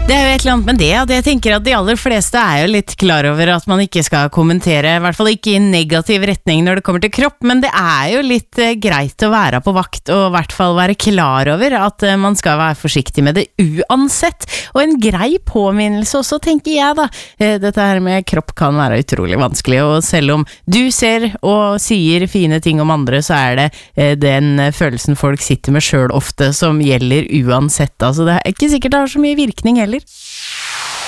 Det jo et eller annet med det, at jeg tenker at de aller fleste jo litt klar over at man ikke skal kommentere, I hvert fall ikke I negativ retning når det kommer til kropp, men det jo litt greit å være på vakt og I hvert fall være klar over at man skal være forsiktig med det uansett. Og en grei påminnelse også, tenker jeg da. Dette her med kropp kan være utrolig vanskelig, og selv om du ser og sier fine ting om andre, så det den følelsen folk sitter med selv ofte som gjelder uansett. Altså det ikke sikkert det har så mye virkning heller.